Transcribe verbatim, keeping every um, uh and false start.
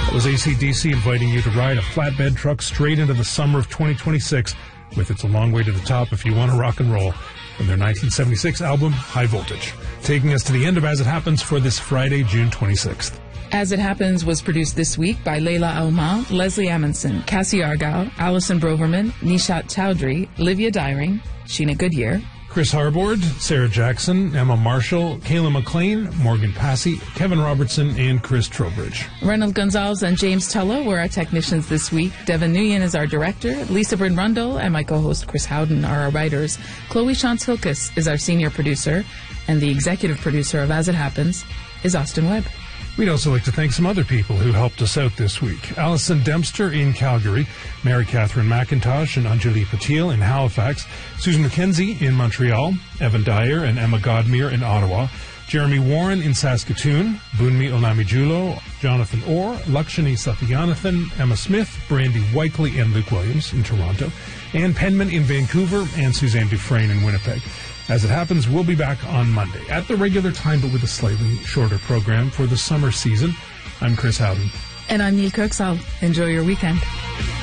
That was A C D C inviting you to ride a flatbed truck straight into the summer of twenty twenty-six with It's a Long Way to the Top If You Want to Rock and Roll from their nineteen seventy-six album, High Voltage. Taking us to the end of As It Happens for this Friday, June twenty-sixth. As It Happens was produced this week by Layla Alma, Leslie Amundsen, Cassie Argyle, Allison Broverman, Nishat Chowdhury, Livia Dyring, Sheena Goodyear, Chris Harbord, Sarah Jackson, Emma Marshall, Kayla McLean, Morgan Passy, Kevin Robertson, and Chris Trowbridge. Reynolds Gonzalez and James Tullo were our technicians this week. Devin Nguyen is our director. Lisa Bryn Rundle and my co-host Chris Howden are our writers. Chloe Shantz-Hilkes is our senior producer. And the executive producer of As It Happens is Austin Webb. We'd also like to thank some other people who helped us out this week. Alison Dempster in Calgary, Mary Catherine McIntosh and Anjali Patil in Halifax, Susan McKenzie in Montreal, Evan Dyer and Emma Godmere in Ottawa, Jeremy Warren in Saskatoon, Bunmi Olamijulo, Jonathan Orr, Lakshani Satyanathan, Emma Smith, Brandy Whiteley and Luke Williams in Toronto, Ann Penman in Vancouver, and Suzanne Dufresne in Winnipeg. As It Happens, we'll be back on Monday at the regular time, but with a slightly shorter program for the summer season. I'm Chris Howden. And I'm Neil Kirksall. Enjoy your weekend.